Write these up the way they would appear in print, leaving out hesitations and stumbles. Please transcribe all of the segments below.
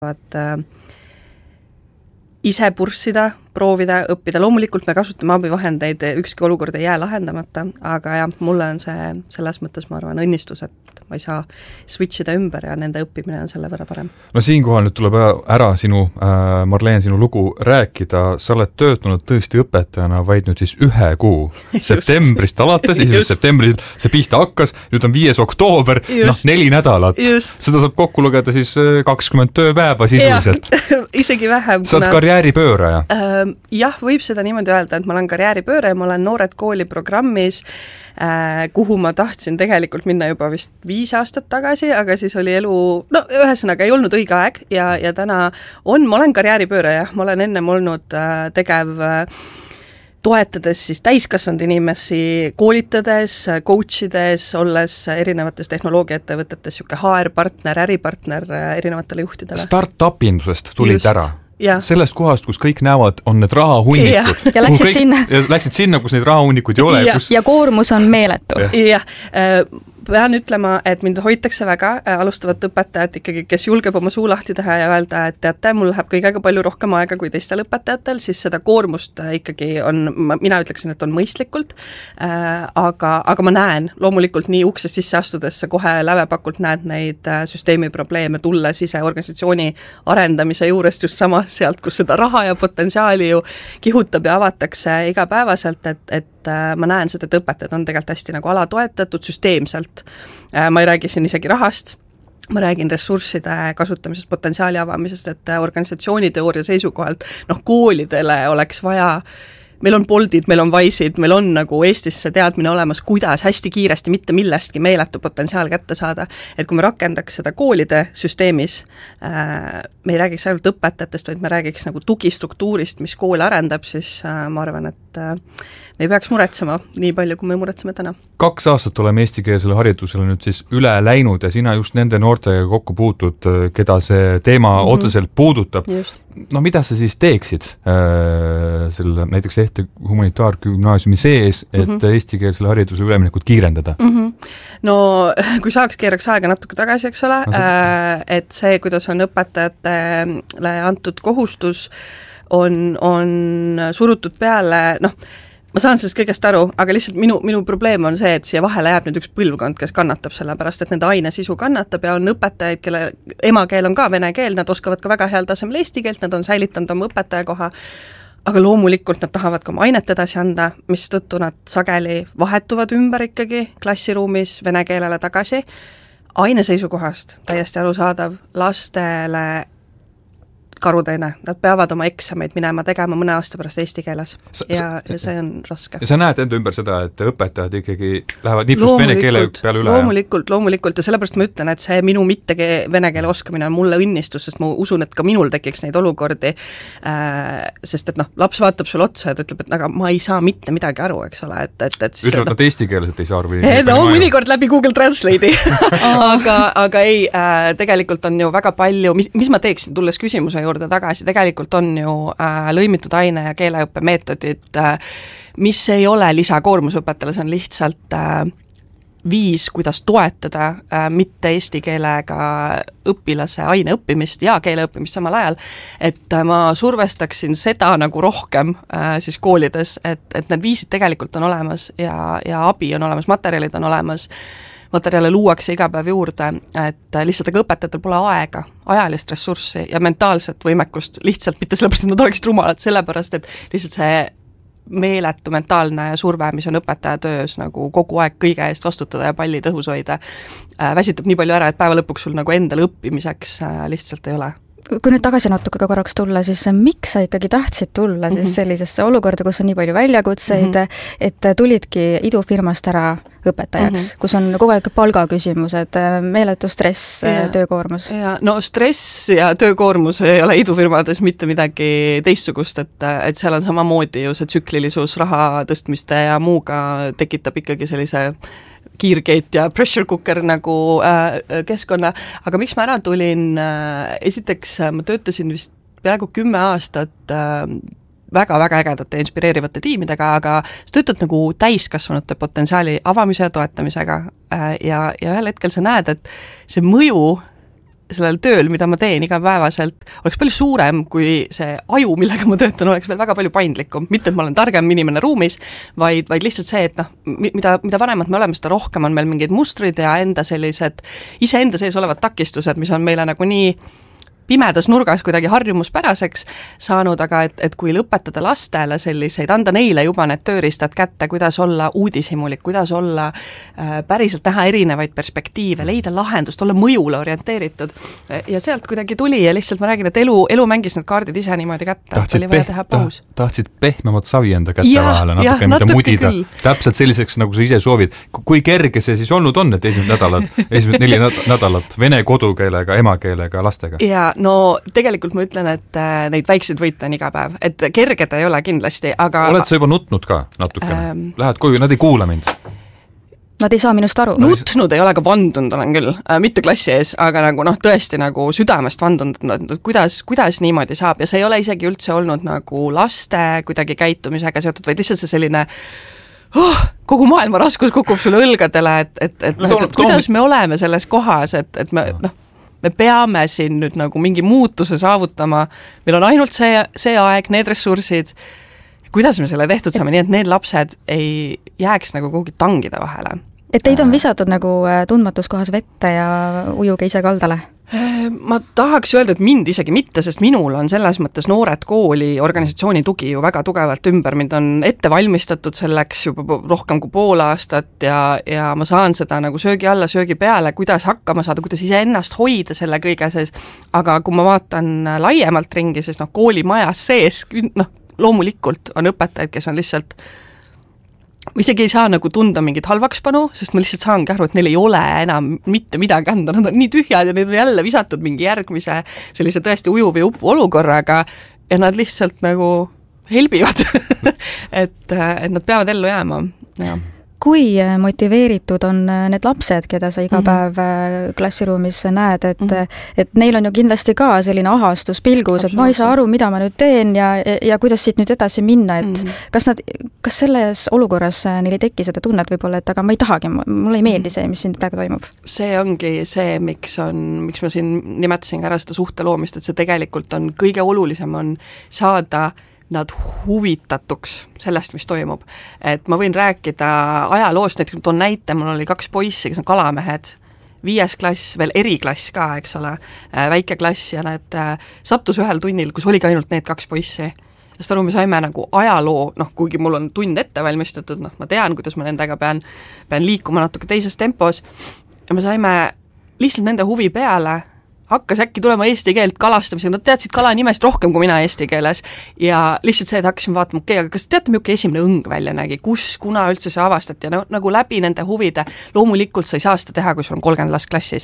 ise purssida, proovida, õppida. Loomulikult me kasutame abivahendeid, ükski olukord ei jää lahendamata, aga jah, mulle on see selles mõttes, ma arvan, õnnistus, et ma ei saa switchida ümber ja nende õppimine on selle võrra parem. No siinkohal nüüd tuleb ära sinu, Marleen, sinu lugu rääkida. Sa oled töötanud tõesti õpetajana vaid nüüd siis 1 kuu. Septembrist alates, 1. septembrist see pihta hakkas, nüüd on 5. oktoober, 4 nädalat. Seda saab kokku lugeda siis 20 tööpäeva sisuliselt. Isegi vähem. Sa oled karjääripööraja? Jah, võib seda niimoodi öelda, et ma olen karjääripööraja, ma olen Noored kooli programmis, kuhu ma tahtsin tegelikult minna juba vist 5 aastat tagasi, aga siis oli elu, no ühesõnaga ei olnud õige aeg ja täna ma olen karjääripööraja, ma olen ennem olnud tegev toetades siis täiskasvanud inimesi, koolitades, coachides, olles erinevates tehnoloogiaettevõtetes, siuke HR-partner, äripartner erinevatele juhtidele. Startup-indusest tulid Just. ära. Ja. Sellest kohast, kus kõik näevad, on need rahahunnikud. Ja läksid sinna, kus neid rahahunnikud ei ole. Ja koormus on meeletu. Jah, pean ütlema, et mind hoitakse väga alustavat õpetajat ikkagi, kes julgeb oma suu lahti teha ja öelda, et teate, mul läheb kõigega palju rohkem aega kui teistel õpetajatel, siis seda koormust ikkagi on, mina ütleksin, et on mõistlikult, aga ma näen, loomulikult nii uksest sisse astudes sa kohe lävepakult näed neid süsteemi probleeme, tulles ise organisatsiooni arendamise juurest just sama sealt, kus seda raha ja potentsiaali ju kihutab ja avatakse igapäevaselt, et ma näen seda, et õpetajad on tegelikult hästi nagu alatoetatud süsteemselt. Ma ei räägi siin isegi rahast, ma räägin ressursside kasutamisest, potentsiaali avamisest, et organisatsiooniteooria seisukohalt koolidele oleks vaja, meil on Boltid, meil on Wise'id, meil on nagu Eestis see teadmine olemas, kuidas hästi kiiresti mitte millestki meeletu potentsiaal kätte saada. Et kui me rakendaks seda koolide süsteemis, me ei räägiks ainult õpetajatest, vaid me räägiks nagu tugistruktuurist, mis kool arendab, siis ma arvan, et me ei peaks muretsema nii palju, kui me muretseme täna. 2 aastat oleme eestikeelsele haridusele nüüd siis üle läinud ja sina just nende noortega kokku puutud, keda see teema otseselt puudutab. Just. No mida sa siis teeksid selle näiteks humanitaargümnaasiumi sees, et eestikeelsele hariduse üleminekut kiirendada? No kui saaks, keeraks aega natuke tagasi, eks ole, et see, kuidas on õpetajatele antud kohustus, on surutud peale, ma saan sellest kõigest aru, aga lihtsalt minu probleem on see, et siia vahele jääb nüüd üks põlvkond, kes kannatab selle pärast, et nende aine sisu kannatab ja on õpetajaid, kelle emakeel on ka vene keel, nad oskavad ka väga heal tasemel eesti keelt, nad on säilitanud oma õpetajakoha, aga loomulikult nad tahavad ka oma ainet edasi anda, mis tõttu nad sageli vahetuvad ümber ikkagi klassiruumis vene keelele tagasi. Aine seisukohast täiesti arusaadav, lastele karuteine, nad peavad oma eksameid minema tegema mõne aasta pärast eesti keeles ja see on raske. Ja sa näed enda ümber seda, et õpetajad ikkagi lähevad nipsust vene keele peale üle? Loomulikult ja sellepärast ma ütlen, et see minu mitte vene keele oskamine on mulle õnnistus, sest ma usun, et ka minul tekiks neid olukordi, sest et laps vaatab sul otsa ja ta ütleb, et aga ma ei saa mitte midagi aru, eks ole. Ütlevad nad eesti keeles, et ei saa aru? Mõnikord läbi Google Translate'i aga ei, tegelikult on ju väga palju, mis ma teeksin, tulles küsimuse juurde tagasi, tegelikult on ju lõimitud aine- ja keeleõppe meetodid, mis ei ole lisakoormus õpetajale, see on lihtsalt viis, kuidas toetada mitte eesti keelega õpilase aine õppimist ja keele õppimist samal ajal, et ma survestaksin seda nagu rohkem siis koolides, et need viisid tegelikult on olemas ja abi on olemas, materjalid on olemas, materjale luuakse iga päev juurde, et lihtsalt aga õpetajatel pole aega, ajalist ressurssi ja mentaalset võimekust lihtsalt mitte sellepärast, et nad oleksid rumalad, sellepärast, et lihtsalt see meeletu mentaalne surve, mis on õpetaja töös nagu kogu aeg kõige eest vastutada ja palli tõhus hoida, väsitab nii palju ära, et päeva lõpuks sul nagu endale õppimiseks lihtsalt ei ole. Kui nüüd tagasi natuke korraks tulla, siis miks sa ikkagi tahtsid tulla siis sellisesse olukorda, kus on nii palju väljakutseid, et tulidki idufirmast ära õpetajaks, kus on kogu aeg palgaküsimused, meeletu stress, töökoormus? No stress ja töökoormus ei ole idufirmades mitte midagi teistsugust, et seal on samamoodi ju see tsüklilisus raha tõstmiste ja muuga tekitab ikkagi sellise kiirgate ja pressure cooker nagu keskkonna, aga miks ma ära tulin, esiteks ma töötasin vist peaaegu 10 aastat väga-väga ägedate ja inspireerivate tiimidega, aga sa töötad nagu täiskasvanute potentsiaali avamise ja toetamisega ja ühel hetkel sa näed, et see mõju sellel tööl, mida ma teen igapäevaselt, oleks palju suurem, kui see aju, millega ma töötan, oleks veel väga palju paindlikum. Mitte, et ma olen targem inimene ruumis, vaid lihtsalt see, et mida vanemad me oleme, seda rohkem on meil mingid mustrid ja enda sellised iseenda sees olevad takistused, mis on meile nagu nii pimedas nurgas kuidagi harjumuspäraseks saanud, aga et kui õpetada lastele selliseid, anda neile juba need tööriistad kätte, kuidas olla uudishimulik, kuidas olla päriselt näha erinevaid perspektiive, leida lahendust, olla mõjule orienteeritud. Ja sealt kuidagi tuli ja lihtsalt ma räägin, et elu mängis need kaardid ise niimoodi kätte, oli vaja teha paus. Tahtsid pehmemat savi enda kätte vahele, natuke mida mudida. Täpselt selliseks, nagu sa ise soovid. Kui kerge see siis olnud on, et esimesed 4 nädalat vene kodukeelega, emakeelega, lastega? Ja no tegelikult ma ütlen, et neid väikseid võite on iga päev, et kerged ei ole kindlasti, aga oled sa juba nutnud ka natukene? Lähed koju, nad ei kuula mind? Nad ei saa minust aru. Nutnud ei ole, aga vandunud olen küll, mitte klassi ees, aga nagu tõesti nagu südamest vandunud, kuidas niimoodi saab ja see ei ole isegi üldse olnud nagu laste kuidagi käitumisega seotud, vaid lihtsalt see selline kogu maailma raskus kukub sulle õlgadele, et kuidas me oleme selles kohas, et me peame siin nüüd nagu mingi muutuse saavutama, meil on ainult see aeg, need ressursid, kuidas me selle tehtud saame, nii et need lapsed ei jääks nagu kuhugi tangida vahele. Et teid on visatud nagu tundmatus kohas vette ja ujuge ise kaldale? Ma tahaks öelda, et mind isegi mitte, sest minul on selles mõttes Noored Kooli organisatsiooni tugi ju väga tugevalt ümber, mind on ette valmistatud selleks juba rohkem kui pool aastat ja ma saan seda nagu söögi alla, söögi peale, kuidas hakkama saada, kuidas iseennast hoida selle kõige sees, aga kui ma vaatan laiemalt ringi, siis koolimajas sees, loomulikult on õpetajaid, kes on lihtsalt ma isegi ei saa nagu tunda mingit halvakspanu, sest ma lihtsalt saangi aru, et neil ei ole enam mitte midagi anda, nad on nii tühjad ja neid on jälle visatud mingi järgmise sellise tõesti uju või upu olukorraga ja nad lihtsalt nagu helbivad et nad peavad ellu jääma, jah. Kui motiveeritud on need lapsed, keda sa iga päev klassiruumis näed, et neil on ju kindlasti ka selline ahastus pilgus, et ma ei saa aru, mida ma nüüd teen ja kuidas siit nüüd edasi minna, et kas selles olukorras neil ei teki seda tunnet võib-olla, et aga ma ei tahagi, mulle ei meeldi see, mis siin praegu toimub? See ongi see, miks ma siin nimetasin ära seda suhte loomist, et see tegelikult on kõige olulisem on saada nad huvitatuks sellest, mis toimub. Et ma võin rääkida ajaloost, näiteks toon näite, mul oli 2 poissi, kes on kalamehed, 5. klass, veel eriklass ka, eks ole, väike klass ja need sattus ühel tunnil, kus oligi ainult need 2 poissi. Sest aru, me saime nagu ajaloo, kuigi mul on tund ette valmistatud, ma tean, kuidas ma nendega pean liikuma natuke teises tempos ja me saime lihtsalt nende huvi peale hakkas äkki tulema eesti keelt kalastamisega, nad teadsid kala nimest rohkem kui mina eesti keeles ja lihtsalt see, et hakkasime vaatama, okei, aga kas teate, milline esimene õng välja nägi, kuna üldse see avastati ja nagu läbi nende huvide, loomulikult sa ei saa seda teha, kui sul on 30 last klassis,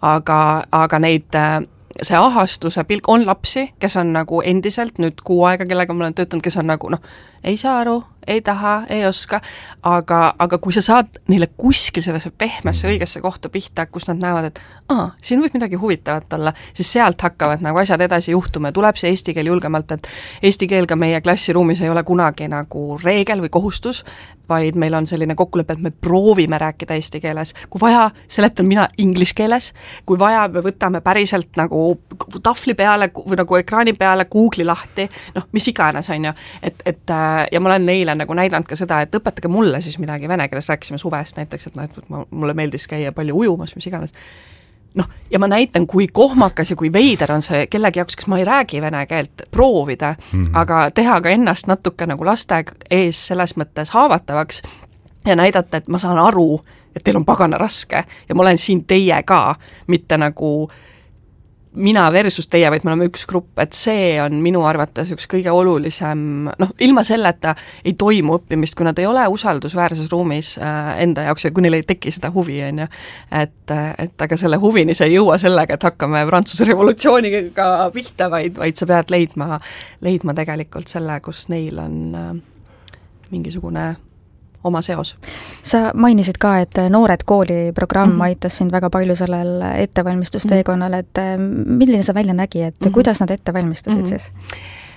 aga neid see ahastuse pilk on lapsi, kes on nagu endiselt nüüd 6 aega, kellega ma olen töötanud, kes on nagu ei saa aru, ei taha, ei oska, aga kui sa saad neile kuskil sellesse pehmesse õigesse kohta pihta, kus nad näevad, et siin võib midagi huvitavat olla, siis sealt hakkavad nagu asjad edasi juhtuma ja tuleb see eesti keel julgemalt, et eesti keel ka meie klassiruumis ei ole kunagi nagu reegel või kohustus, vaid meil on selline kokkulepe, et me proovime rääkida eesti keeles. Kui vaja, seletan mina inglis keeles, kui vaja, me võtame päriselt nagu tahvli peale või nagu ekraani peale Google'i lahti, mis iganes on ju, et ja ma olen neile nagu näidanud ka seda, et õpetage mulle siis midagi vene keeles, rääkisime suvest näiteks, et mulle meeldis käia palju ujumas, mis iganes. Ja ma näitan, kui kohmakas ja kui veider on see kellegi jaoks, kes ma ei räägi vene keelt, proovida, aga teha ka ennast natuke nagu laste ees selles mõttes haavatavaks ja näidata, et ma saan aru, et teil on pagana raske ja ma olen siin teie ka, mitte nagu mina versus teie, vaid me oleme üks grupp, et see on minu arvates üks kõige olulisem, ilma selleta ei toimu õppimist, kui nad ei ole usaldusväärses ruumis enda jaoks ja kui neil ei teki seda huvi, on ju. Et aga selle huvini see ei jõua sellega, et hakkame Prantsuse revolutsiooniga pihta, vaid sa pead leidma tegelikult selle, kus neil on mingisugune oma seos. Sa mainisid ka, et Noored Kooli programm aitas sind väga palju sellel ettevalmistusteekonnal, et milline see välja nägi, et kuidas nad ette valmistasid siis?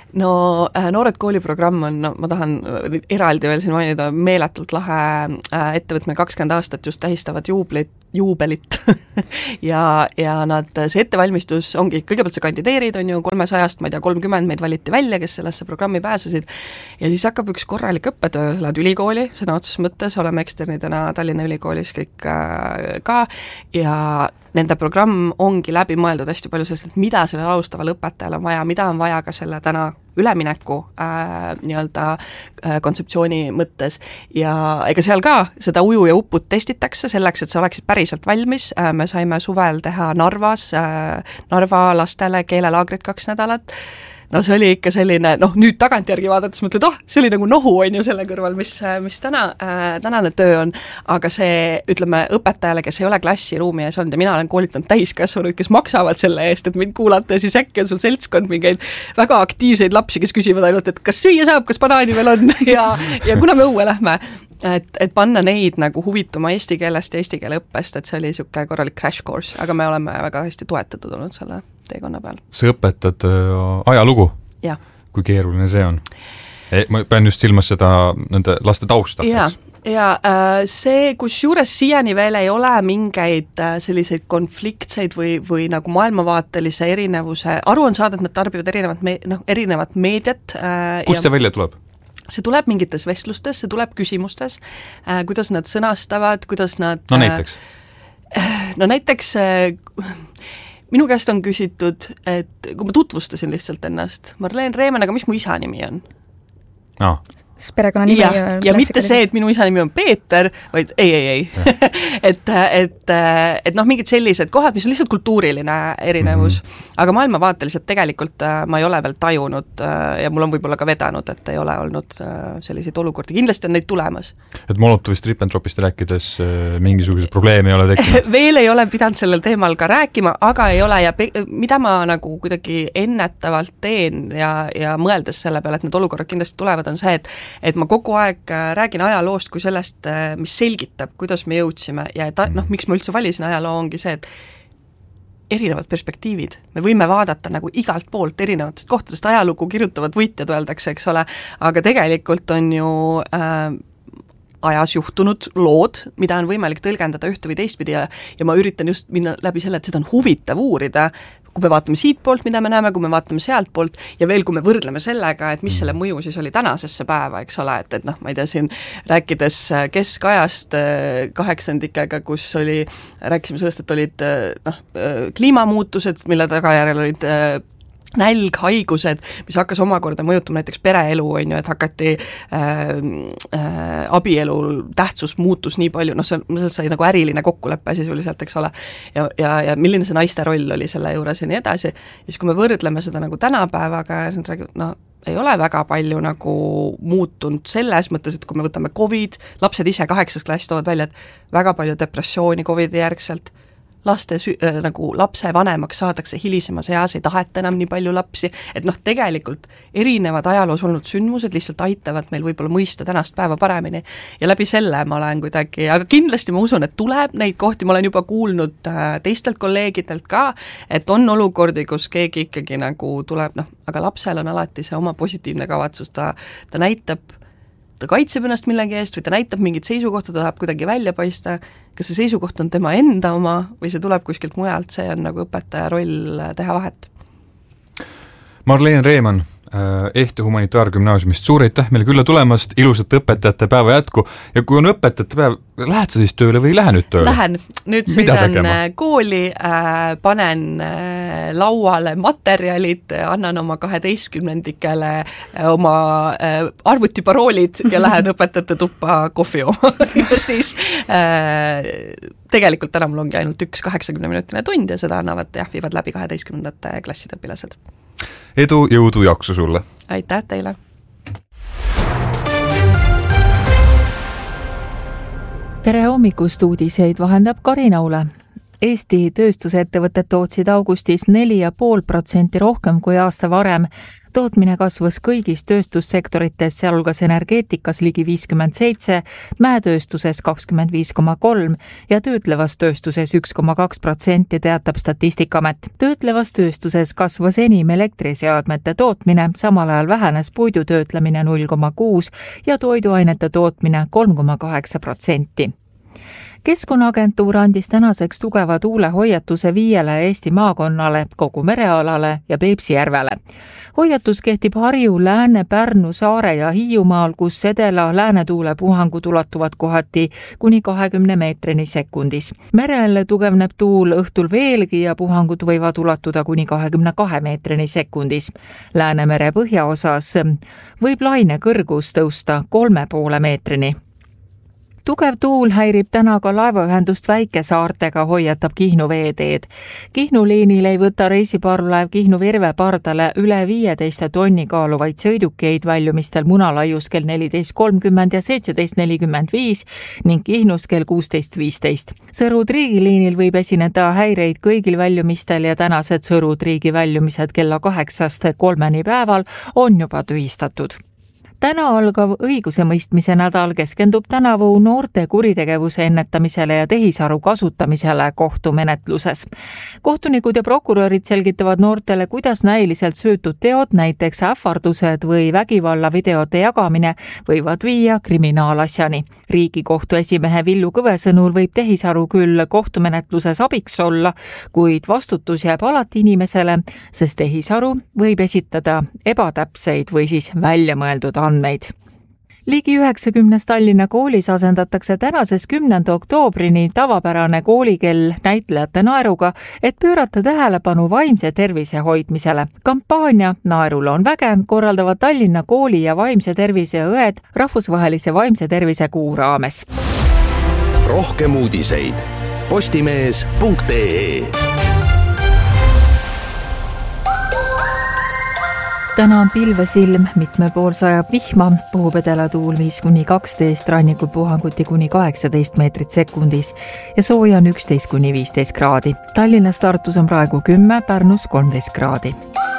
no Noored kooliprogramm on, no ma tahan eraldi veel siin mainida, meeletult lahe ettevõtmine, 20 aastat just tähistavad juubelit ja nad, see ettevalmistus ongi, kõigepealt sa kandideerid, on ju 300-st, ma ei tea, 30 meid valiti välja, kes sellesse programmi pääsesid, ja siis hakkab üks korralik õppetöö, sa lähed ülikooli, sõna otseses mõttes, oleme eksternidena Tallinna Ülikoolis kõik ka, ja nende programm ongi läbi mõeldud hästi palju sellest, et mida sellel alustaval õpetajal on vaja, mida on vaja ka selle täna ülemineku nii-öelda kontseptsiooni mõttes ja ega seal ka seda uju ja uput testitakse selleks, et sa oleksid päriselt valmis, me saime suvel teha Narvas, Narva lastele keelelaagrit 2 nädalat, no see oli ikka selline, noh nüüd tagantjärgi vaadates mõtled, see oli nagu nohu on ju selle kõrval, mis tänane töö on, aga see, ütleme, õpetajale, kes ei ole klassiruumi ees olnud ja mina olen koolitanud täiskasvanuid, kes maksavad selle eest, et mind kuulata ja siis äkki on sul seltskond mingeid väga aktiivseid lapsi, kes küsivad ainult, et kas süüa saab, kas banaani veel on ja kuna me õue lähme, et panna neid nagu huvituma eesti keelest ja eesti keele õppest, et see oli niisugune korralik crash course, aga me oleme väga hästi toetatud olnud selle teekonna peal. Sa õpetad ajalugu? Ja. Kui keeruline see on? Ma pean just silmas seda nende laste tausta. Ja see, kus juures siiani veel ei ole mingeid selliseid konfliktseid või nagu maailmavaatelise erinevuse, aru on saada, et nad tarbivad erinevat meediat. Kust see välja tuleb? See tuleb mingites vestlustes, see tuleb küsimustes, kuidas nad sõnastavad, kuidas nad... No näiteks? No näiteks... Minu käest on küsitud, et kui ma tutvustasin lihtsalt ennast, Marleen Reeman, aga mis mu isa nimi on? Perekonna nimi ja mitte see, et minu isa nimi on Peeter, vaid ei. et noh, mingid sellised kohad, mis on lihtsalt kultuuriline erinevus, aga maailmavaateliselt tegelikult ma ei ole veel tajunud ja mul on võib-olla ka vedanud, et ei ole olnud selliseid olukordi. Kindlasti on neid tulemas. Et Molotovist, Ribbentropist rääkides mingisugused probleeme ei ole tekkinud? Veel ei ole pidanud sellel teemal ka rääkima, aga ei ole ja mida ma nagu kuidagi ennetavalt teen ja mõeldes selle peale, et need olukorrad kindlasti tulevad, on see, et ma kogu aeg räägin ajaloost kui sellest, mis selgitab, kuidas me jõudsime ja et miks ma üldse valisin ajaloo, ongi see, et erinevad perspektiivid. Me võime vaadata nagu igalt poolt erinevatest kohtadest, ajalugu kirjutavad võitjad, öeldakse, eks ole, aga tegelikult on ju ajas juhtunud lood, mida on võimalik tõlgendada ühte või teistpidi ja ma üritan just minna läbi selle, et seda on huvitav uurida, kui me vaatame siit poolt, mida me näeme, kui me vaatame sealt poolt ja veel, kui me võrdleme sellega, et mis selle mõju siis oli tänasesse päeva, eks ole, et noh, ma ei tea, siin rääkides keskajast 8-ndikega, kus oli, rääkisime sellest, et olid kliimamuutused, mille tagajärjel olid nälg, haigused, mis hakkas omakorda mõjutama näiteks pereelu, on ju, et hakati abielul tähtsus muutus nii palju, see sai nagu äriline kokkulepe sisuliselt, eks ole, ja milline see naiste roll oli selle juures ja nii edasi, ja siis kui me võrdleme seda nagu tänapäevaga ja nad räägivad, ei ole väga palju nagu muutunud selles mõttes, et kui me võtame COVID, lapsed ise 8. klass toovad välja, et väga palju depressiooni COVID-i järgselt, nagu lapse vanemaks saadakse hilisemas eas, ei taheta enam nii palju lapsi, et tegelikult erinevad ajaloos olnud sündmused lihtsalt aitavad meil võib-olla mõista tänast päeva paremini ja läbi selle ma olen kuidagi, aga kindlasti ma usun, et tuleb neid kohti, ma olen juba kuulnud teistelt kolleegidelt ka, et on olukordi, kus keegi ikkagi nagu tuleb, aga lapsel on alati see oma positiivne kavatsus, ta näitab, ta kaitseb ennast millegi eest või ta näitab mingit seisukohta, ta tahab kuidagi välja paista, kas see seisukoht on tema enda oma või see tuleb kuskilt mujalt, see on nagu õpetaja roll teha vahet. Marleen Reeman Ehte Humanitaargümnaasiumist, suur aitäh meile külla tulemast, ilusat õpetajate päeva jätku ja kui on õpetajate päev, lähed sa siis tööle või ei lähe nüüd tööle? Lähen, nüüd sõidan kooli, panen lauale materjalid, annan oma 12-ndikele oma arvutiparoolid ja lähen õpetajate tuppa kohvi oma ja siis tegelikult täna mul ongi ainult üks 80-minutine tund ja seda annavad viivad läbi 12. klasside õpilased. Edu, jõudu, jaksu sulle! Aitäh teile! Tere hommikust, uudiseid vahendab Karin Aule. Eesti tööstusettevõtted tootsid augustis 4,5% rohkem kui aasta varem. Tootmine kasvas kõigis tööstussektorites, sealhulgas energeetikas ligi 57%, mäetööstuses 25,3% ja töötlevas tööstuses 1,2%, teatab Statistikaamet. Töötlevas tööstuses kasvas enim elektriseadmete tootmine, samal ajal vähenes puidutöötlemine 0,6% ja toiduainete tootmine 3,8%. Keskkonnaagentuur andis tänaseks tugeva tuulehoiatuse 5 Eesti maakonnale, kogu merealale ja Peipsi järvele. Hoiatus kehtib Harju, Lääne, Pärnu, Saare ja Hiiumaal, kus edela-läänetuulepuhangud ulatuvad kohati kuni 20 meetrini sekundis. Merel tugevneb tuul õhtul veelgi ja puhangud võivad ulatuda kuni 22 meetrini sekundis. Läänemere põhjaosas võib laine kõrgus tõusta 3,5 meetrini. Tugev tuul häirib täna ka laevaühendust väikesaartega, hoiatab Kihnu veeteed. Kihnu liinil ei võta reisiparvlaev Kihnu-Virve pardale üle 15 tonni kaaluvaid sõidukeid väljumistel Munalaius kell 14.30 ja 17.45 ning Kihnus kell 16.15. Sõru-Triigi liinil võib esineda häireid kõigil väljumistel ja tänased Sõru-Triigi väljumised kella 8-3 päeval on juba tühistatud. Täna algav õigusemõistmise nädal keskendub tänavu noorte kuritegevuse ennetamisele ja tehisaru kasutamisele kohtumenetluses. Kohtunikud ja prokurörid selgitavad noortele, kuidas näiliselt söötud teod, näiteks ähvardused või vägivallavideote jagamine, võivad viia kriminaalasjani. Riigikohtu esimehe Villu Kõve sõnul võib tehisaru küll kohtumenetluses abiks olla, kuid vastutus jääb alati inimesele, sest tehisaru võib esitada ebatäpseid või siis väljamõeldud andmeid. Ligi 90 Tallinna koolis asendatakse tänases 10. oktoobrini tavapärane koolikell näitlejate naeruga, et pöörata tähelepanu vaimse tervise hoidmisele. Kampaania Naerul on väge korraldavad Tallinna kooli ja vaimse tervise õed rahvusvahelise vaimse tervise kuu raames. Rohkem uudiseid postimees.ee. Täna on pilvesilm, mitmel pool sajab vihma, puhub edelatuul 5-12, rannikupuhanguti kuni 18 meetrit sekundis ja sooja on 11-15 kraadi. Tallinnas, Tartus on praegu 10, Pärnus 13 kraadi.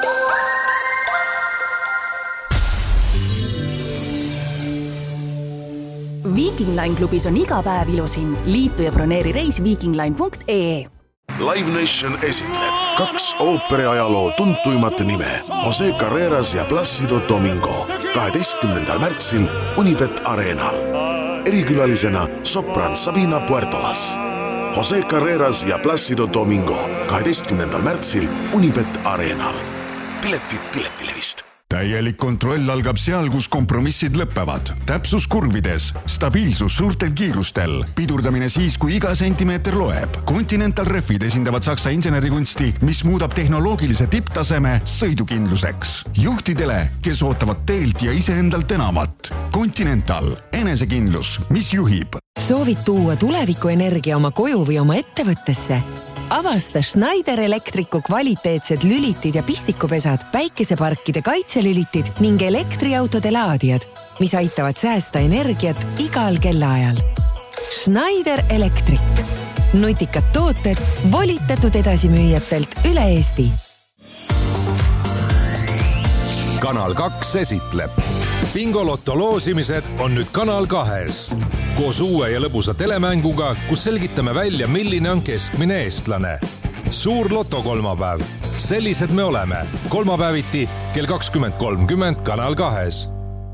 Viking Line klubis on iga päev ilusin. Liitu ja broneeri reis vikingline.ee. Live Nation esitleb 2 ooperiajaloo tuntuimat nime Jose Carreras ja Plácido Domingo 12. märtsil Unibet Arenal. Erikülalisena sopran Sabina Puertolas. Jose Carreras ja Plácido Domingo 12. märtsil Unibet Arenal. Piletid Piletilevist. Täielik kontroll algab seal, kus kompromissid lõppevad. Täpsus kurvides, stabiilsus suurtel kiirustel, pidurdamine siis, kui iga sentimeeter loeb. Continental Refid esindavad Saksa insenerikunsti, mis muudab tehnoloogilise tipptaseme sõidukindluseks. Juhtidele, kes ootavad teelt ja iseendalt enamat. Continental, enesekindlus, mis juhib. Soovid tuua tulevikuenergia oma koju või oma ettevõttesse? Avasta Schneider Electricu kvaliteetsed lülitid ja pistikupesad, päikeseparkide kaitselülitid ning elektriautode laadijad, mis aitavad säästa energiat igal kellaajal. Schneider Electric. Nutikad tooted volitatud edasimüüjatelt üle Eesti. Kanal 2 esitleb. Bingolotto loosimised on nüüd Kanal 2-s. Koos uue ja lõbusa telemänguga, kus selgitame välja, milline on keskmine eestlane. Suur loto kolmapäev. Sellised me oleme. Kolmapäeviti kell 20.30 Kanal 2-s.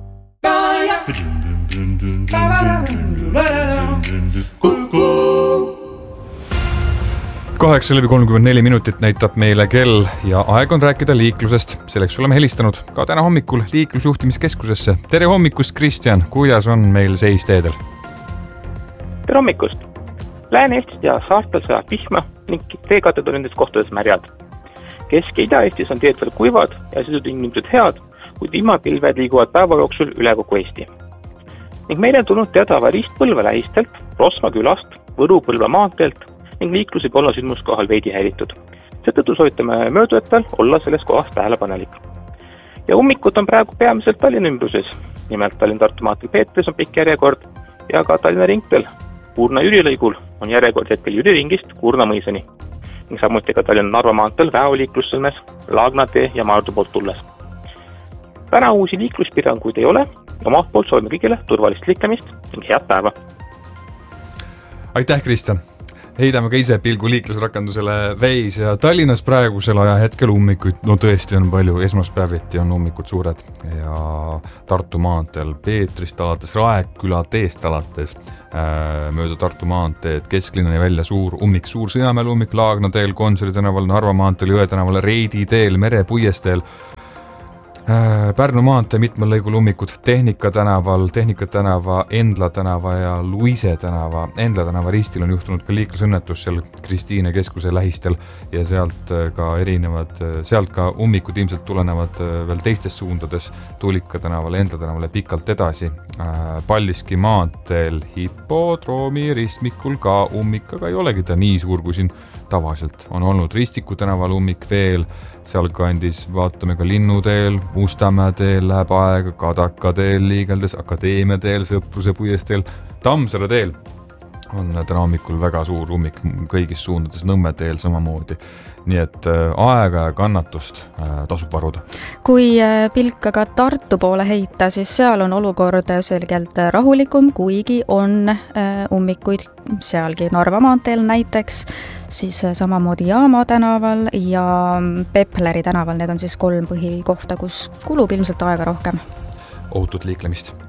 8:34 minutit näitab meile kell ja aeg on rääkida liiklusest. Selleks oleme helistanud ka täna hommikul liiklusjuhtimiskeskusesse. Tere hommikust, Kristjan! Kuidas on meil seis teedel? Tere hommikust! Lääne-Eestis ja saartel sajab vihma ning teekattad on nendes kohtades märjad. Kesk- ja Ida-Eestis on teed veel kuivad ja sõidutingimused head, kuid vihmapilved liiguvad päeva jooksul üle kogu Eesti. Ning meile on tulnud teada avariist Põlva lähistelt, Rosma külast, Võru-Põlva maanteelt ning liiklus võib olla sündmuskohal veidi häiritud. Seetõttu soovitame möödujatel olla selles kohas tähelepanelik. Ja ummikud on praegu peamiselt Tallinna ümbruses. Nimelt Tallinna-Tartu maanteel Peetris on pikk järjekord ja ka Tallinna ringteel Puurna Jüri lõigul on järjekord hetkel Jüri ringist Kurna mõisani ning samuti ka Tallinna-Narva maanteel Väo-liiklussõlmes, Laagnatee ja Maardu poolt tulles. Täna uusi liikluspiiranguid ei ole ja omalt poolt soovime kõigile turvalist liiklemist ning head päeva. Aitäh, Kristjan! Heidame ka ise pilgu liiklusrakendusele Waze ja Tallinnas praegusel ajahetkel ummikuid, no tõesti on palju, esmaspäeviti on ummikud suured ja Tartu maanteel Peetrist alates, Raeküla teest alates mööda Tartu maanteed, kesklinnani välja suur ummik, Suur Sõjamäel ummik, Laagna teel, Gonsiori tänaval, Narva maanteel, Jõe tänavale, Reidi teel, Mere puiesteel, Pärnu maantee mitmel lõigul ummikud, Tehnika tänava, Endla tänava ja Luise tänava. Endla tänava ristil on juhtunud ka liiklusõnnetus seal Kristiine keskuse lähistel ja sealt ka ummikud ilmselt tulenevad veel teistes suundades, Tulika tänavale, Endla tänavale pikalt edasi. Paldiski maanteel hipodroomi ristmikul ka ummik, aga ei olegi ta nii suur, kui siin tavaliselt on olnud. Ristiku tänaval ummik veel, seal kandis vaatame ka Linnuteel, Mustamäe teel läheb aega, Kadaka teel liigeldes, Akadeemia teel, Sõpruse puiesteel, Tammsaare teel on täna hommikul väga suur ummik kõigis suundades, Nõmme teel samamoodi. Nii et aega ja kannatust tasub varuda. Kui pilk aga Tartu poole heita, siis seal on olukord selgelt rahulikum, kuigi on ummikuid sealgi Narva maanteel näiteks, siis samamoodi Jaama tänaval ja Pepleri tänaval, need on siis 3 põhikohta, kus kulub ilmselt aega rohkem. Ohutut liiklemist!